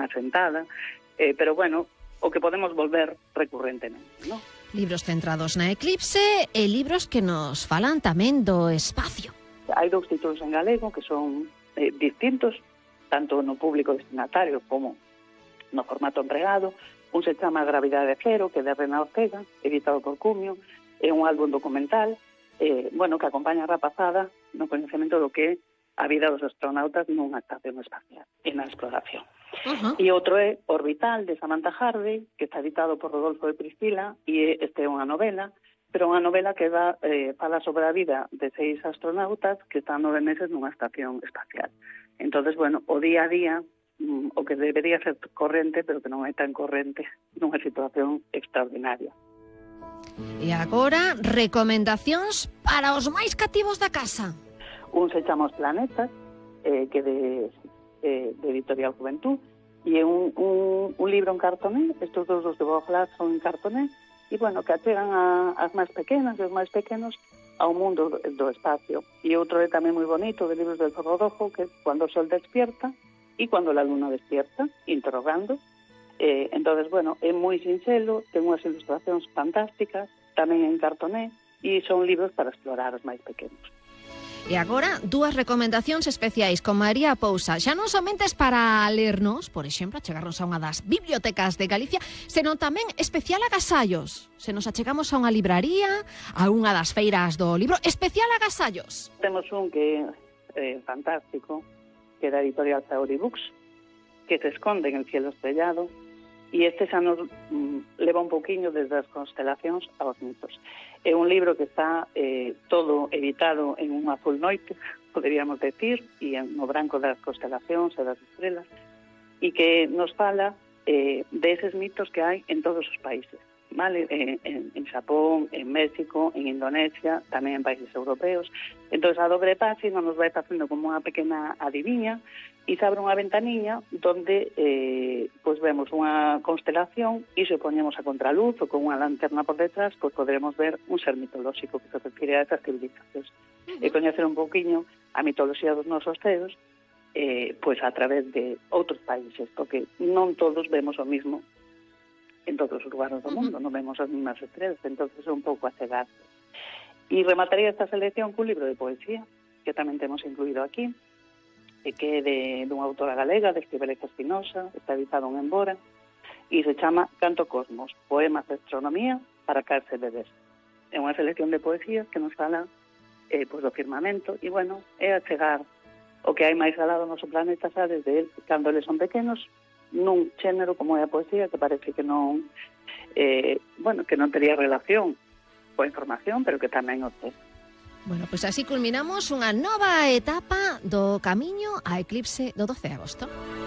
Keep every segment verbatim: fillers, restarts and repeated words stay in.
unha sentada, eh, pero bueno, o que podemos volver recurrentemente, non? Libros centrados na eclipse e libros que nos falan tamén do espacio. Hai dous títulos en galego que son eh, distintos, tanto no público destinatario como no formato empregado. Un se chama Gravidade Cero, que é de Rena Ortega, editado por Cumio, é un álbum documental, eh, bueno, que acompaña a rapazada no coñecemento do que é a vida dos astronautas nunha estación espacial e na exploración. Uh-huh. E outro é Orbital, de Samantha Harvey, que está editado por Rodolfo de Priscila, e este é unha novela, pero unha novela que va, eh, fala sobre a vida de seis astronautas que están nove meses nunha estación espacial. Entonces, bueno, o día a día, mm, o que debería ser corrente, pero que non é tan corrente, nunha situación extraordinaria. E agora, recomendacións para os máis cativos da casa. Un se chama Os Planetas, eh, que de, eh, de Editorial Juventud, e é un, un, un libro en cartoné. Estos dos dos de Boglás son en cartoné, e, bueno, que achegan a, as máis pequenas e os máis pequenos ao mundo do, do espacio. E outro é tamén moi bonito, de Libros del Zorro Rojo, que é Cuando o sol despierta e Cuando la luna despierta, interrogando. Eh, entonces, bueno, é moi sinxelo, ten unhas ilustracións fantásticas, tamén en cartoné, e son libros para explorar os máis pequenos. E agora, dúas recomendacións especiais con María Pousa, xa non somente para lernos, por exemplo, achegarnos a unha das bibliotecas de Galicia, senón tamén especial agasallos. Se nos achegamos a unha libraría, a unha das feiras do libro, especial agasallos. Temos un que é eh, fantástico, que é da editorial Saori Books, que se esconde en el cielo estrellado, e este xa nos mm, leva un pouquiño desde as constelacións aos mitos. É un libro que está eh, todo editado en un azul noite, poderíamos decir, e en no branco das constelacións e das estrelas, e que nos fala eh, deses mitos que hai en todos os países, vale? En, en, en Xapón, en México, en Indonesia, tamén en países europeos. Entón, a dobre página nos vai facendo como unha pequena adiviña, e se abre unha ventaniña donde eh, pues vemos unha constelación e se poñemos a contraluz ou con unha lanterna por detrás, pues podremos ver un ser mitolóxico que se refire a esas civilizacións. Uh-huh. E coñecer un pouquiño a mitoloxía dos nosos ceos eh, pues a través de outros países, porque non todos vemos o mismo en todos os lugares do mundo, uh-huh. non vemos as mesmas estrelas, entonces é un pouco achegarse. E remataría esta selección cun libro de poesía, que tamén temos incluído aquí, que é de, de unha autora galega, de Estíbaliz Espinosa, está editado en Embora, e se chama Canto Cosmos, poemas de astronomía para caerse bebés. É unha selección de poesías que nos fala eh, pues, do firmamento, e, bueno, é achegar o que hai máis alado no noso planeta, sabes, de él, cando eles son pequenos, nun xénero como é a poesía, que parece que non, eh, bueno, que non tería relación coa información, pero que tamén o ten. Bueno, pois pues así culminamos unha nova etapa do camiño á eclipse do doce de agosto.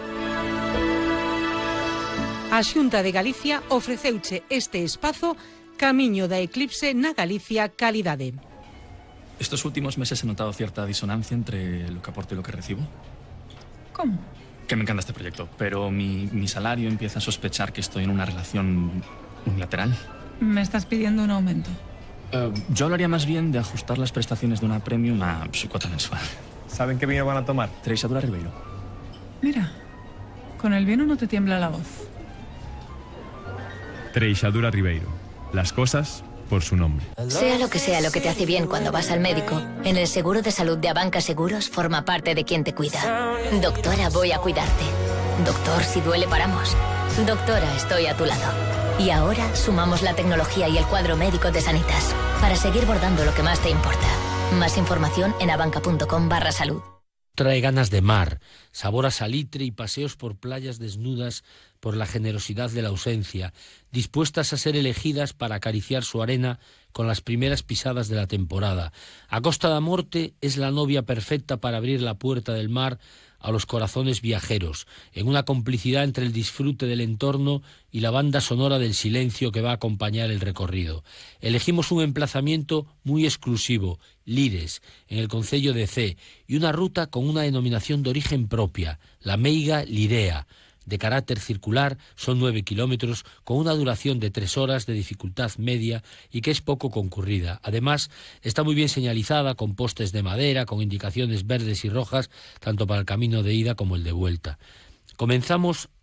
A Xunta de Galicia ofreceuche este espazo Camiño da eclipse na Galicia Calidade. Estos últimos meses he notado cierta disonancia entre lo que aporto y lo que recibo. ¿Cómo? Que me encanta este proyecto, pero mi, mi salario empieza a sospechar que estoy en una relación unilateral. ¿Me estás pidiendo un aumento? Uh, yo hablaría más bien de ajustar las prestaciones de una premium a su cuota mensual. ¿Saben qué vino van a tomar? Treixadura Ribeiro. Mira, con el vino no te tiembla la voz. Treixadura Ribeiro. Las cosas por su nombre. Sea lo que sea lo que te hace bien cuando vas al médico, en el seguro de salud de Abanca Seguros forma parte de quien te cuida. Doctora, voy a cuidarte. Doctor, si duele paramos. Doctora, estoy a tu lado. Y ahora sumamos la tecnología y el cuadro médico de Sanitas para seguir bordando lo que más te importa. Más información en abanca.com barra salud. Trae ganas de mar, sabor a salitre y paseos por playas desnudas por la generosidad de la ausencia, dispuestas a ser elegidas para acariciar su arena con las primeras pisadas de la temporada. A Costa da Morte es la novia perfecta para abrir la puerta del mar a los corazones viajeros, en una complicidad entre el disfrute del entorno y la banda sonora del silencio que va a acompañar el recorrido. Elegimos un emplazamiento muy exclusivo, Lires, en el concello de Cee, y una ruta con una denominación de origen propia, la Meiga Lirea. De carácter circular, son nueve kilómetros, con una duración de tres horas de dificultad media y que es poco concurrida. Además, está muy bien señalizada, con postes de madera, con indicaciones verdes y rojas, tanto para el camino de ida como el de vuelta. Comenzamos